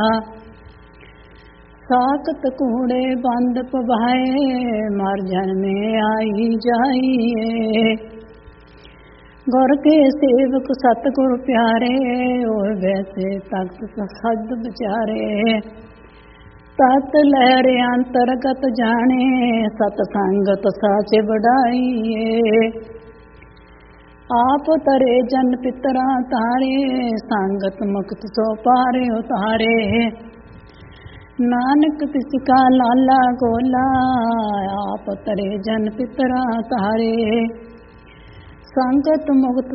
साकत कूड़े बंद पवाए, मर जन्मे आई जाइए। गुर के सेवक सतगुर प्यारे, और वैसे तख्त सद विचारे। तत लहरे अंतरगत जाने, सतसंगत साच बढ़ाइए। आप तरे जन पितरा तारे, संगत मुक्त सो पारे उतारे। नानक तिसका लाला गोला, आप तरे जन पितरा तारे। संगत मुक्त